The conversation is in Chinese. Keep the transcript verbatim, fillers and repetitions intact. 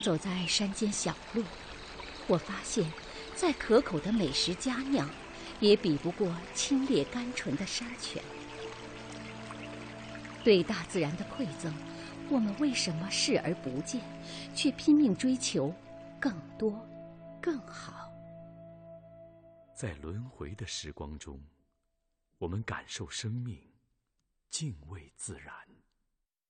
走在山间小路，我发现再可口的美食佳酿，也比不过清冽甘醇的山泉。对大自然的馈赠，我们为什么视而不见，却拼命追求更多、更好？ 在轮回的时光中，我们感受生命，敬畏自然。